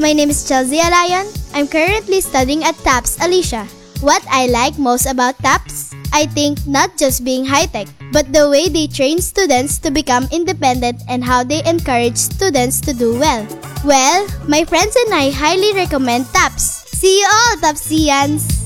My name is Chelsea Alayon. I'm currently studying at TAPS Alicia. What I like most about TAPS? I think not just being high-tech, but the way they train students to become independent and how they encourage students to do well. Well, my friends and I highly recommend TAPS. See you all, TAPSians!